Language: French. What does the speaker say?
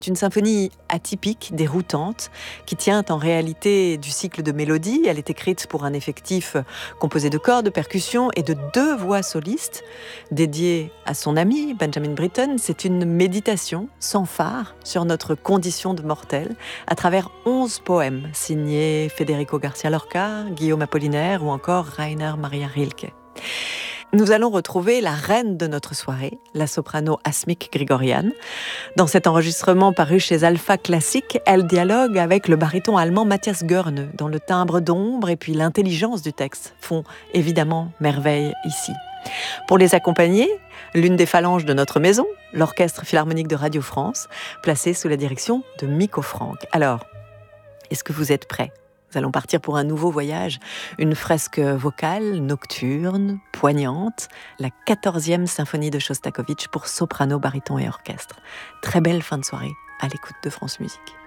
C'est une symphonie atypique, déroutante, qui tient en réalité du cycle de mélodies. Elle est écrite pour un effectif composé de cordes, de percussions et de 2 voix solistes, dédiée à son ami Benjamin Britten. C'est une méditation sans phare sur notre condition de mortel, à travers 11 poèmes signés Federico Garcia Lorca, Guillaume Apollinaire ou encore Rainer Maria Rilke. Nous allons retrouver la reine de notre soirée, la soprano Asmik Grigorian. Dans cet enregistrement paru chez Alpha Classique, elle dialogue avec le baryton allemand Matthias Görne, dont le timbre d'ombre et puis l'intelligence du texte font évidemment merveille ici. Pour les accompagner, l'une des phalanges de notre maison, l'Orchestre Philharmonique de Radio France, placé sous la direction de Miko Franck. Alors, est-ce que vous êtes prêts ? Nous allons partir pour un nouveau voyage, une fresque vocale nocturne, poignante, la 14e symphonie de Shostakovich pour soprano, baryton et orchestre. Très belle fin de soirée à l'écoute de France Musique.